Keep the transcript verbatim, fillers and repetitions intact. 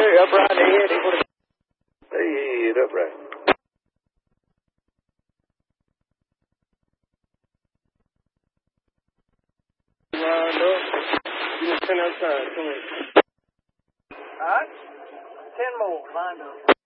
there, upright ahead. He would have. Hey, upright. Lined up. You just send outside. Come in. All right. Ten more lined up.